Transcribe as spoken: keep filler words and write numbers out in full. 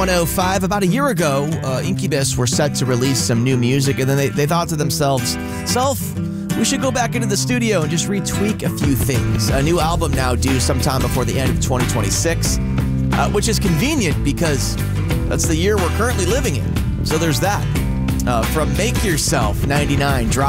one oh five. About a year ago, uh, Incubus were set to release some new music, and then they, they thought to themselves, Self, we should go back into the studio and just retweak a few things. A new album now due sometime before the end of twenty twenty-six, uh, which is convenient because that's the year we're currently living in. So there's that. Uh, from Make Yourself ninety-nine, Drop